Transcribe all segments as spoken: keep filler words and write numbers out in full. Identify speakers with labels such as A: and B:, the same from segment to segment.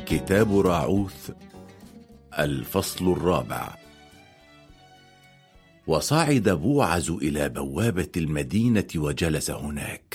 A: كتاب راعوث الفصل الرابع. وصعد بوعز إلى بوابة المدينة وجلس هناك،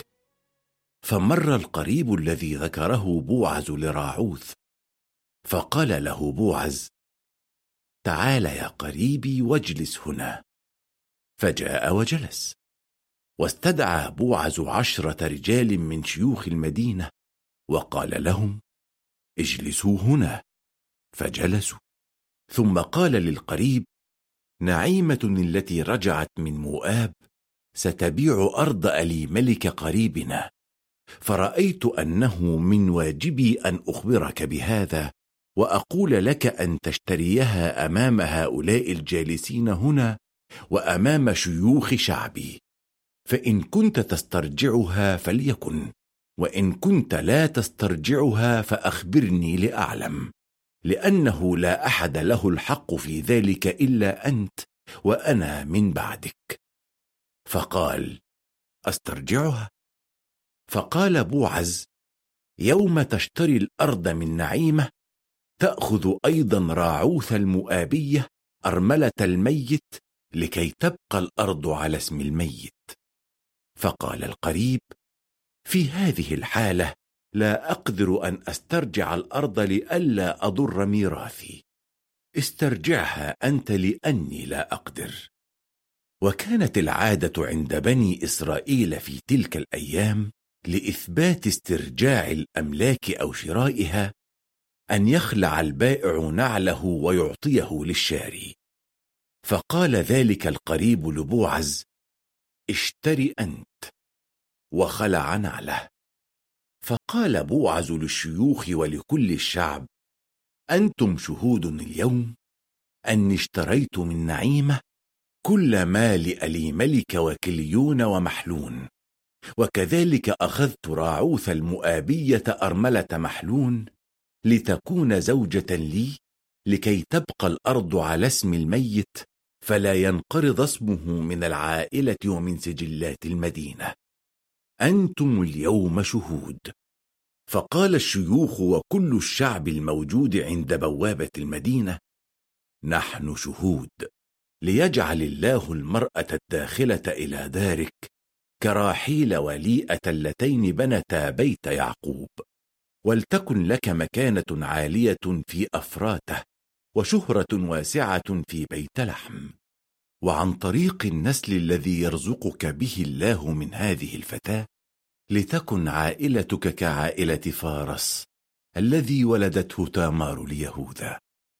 A: فمر القريب الذي ذكره بوعز لراعوث، فقال له بوعز: تعال يا قريبي واجلس هنا. فجاء وجلس، واستدعى بوعز عشرة رجال من شيوخ المدينة وقال لهم: اجلسوا هنا. فجلسوا. ثم قال للقريب: نعيمة التي رجعت من مؤاب ستبيع أرض أليملك قريبنا، فرأيت أنه من واجبي أن أخبرك بهذا وأقول لك أن تشتريها أمام هؤلاء الجالسين هنا وأمام شيوخ شعبي، فإن كنت تسترجعها فليكن، وإن كنت لا تسترجعها فأخبرني لأعلم، لأنه لا أحد له الحق في ذلك إلا أنت، وأنا من بعدك. فقال: أسترجعها؟ فقال بوعز: يوم تشتري الأرض من نعيمة تأخذ أيضا راعوث المؤابية أرملة الميت لكي تبقى الأرض على اسم الميت. فقال القريب: في هذه الحالة لا أقدر أن أسترجع الأرض لئلا أضر ميراثي، استرجعها أنت لأني لا أقدر. وكانت العادة عند بني إسرائيل في تلك الأيام لإثبات استرجاع الأملاك أو شرائها أن يخلع البائع نعله ويعطيه للشاري. فقال ذلك القريب لبوعز: اشتري أنت. وخلع نعله. فقال بوعز للشيوخ ولكل الشعب: أنتم شهود اليوم أني اشتريت من نعيمة كل مال أليملك وكليون ومحلون، وكذلك أخذت راعوث المؤابية أرملة محلون لتكون زوجة لي، لكي تبقى الأرض على اسم الميت فلا ينقرض اسمه من العائلة ومن سجلات المدينة. أنتم اليوم شهود. فقال الشيوخ وكل الشعب الموجود عند بوابة المدينة: نحن شهود، ليجعل الله المرأة الداخلة إلى دارك كراحيل وليئة اللتين بنتا بيت يعقوب، ولتكن لك مكانة عالية في أفراته وشهرة واسعة في بيت لحم، وعن طريق النسل الذي يرزقك به الله من هذه الفتاة لتكن عائلتك كعائلة فارس الذي ولدته تامار ليهوذا.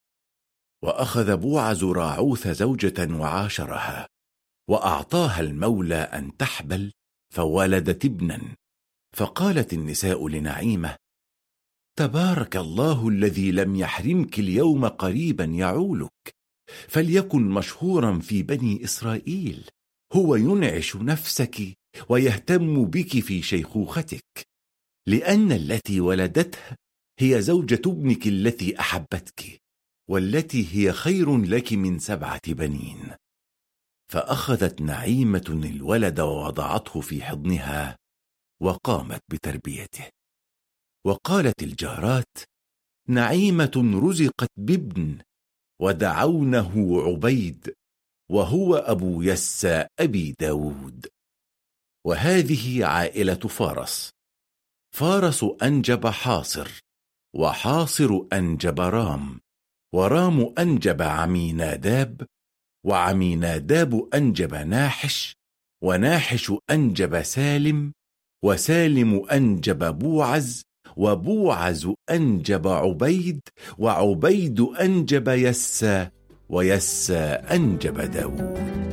A: وأخذ بوعز راعوث زوجة وعاشرها، وأعطاها المولى أن تحبل، فولدت ابنا. فقالت النساء لنعيمة: تبارك الله الذي لم يحرمك اليوم قريبا يعولك، فليكن مشهورا في بني إسرائيل، هو ينعش نفسك ويهتم بك في شيخوختك، لأن التي ولدتها هي زوجة ابنك التي أحبتك، والتي هي خير لك من سبعة بنين. فأخذت نعيمة الولد ووضعته في حضنها وقامت بتربيته. وقالت الجارات: نعيمة رزقت بابن ودعونه عبيد، وهو أبو يسى أبي داود. وهذه عائلة فارس. فارس أنجب حاصر، وحاصر أنجب رام، ورام أنجب عميناداب، وعميناداب أنجب ناحش، وناحش أنجب سالم، وسالم أنجب بوعز، وبوعز أنجب عبيد، وعبيد أنجب يسى، ويسى أنجب داود.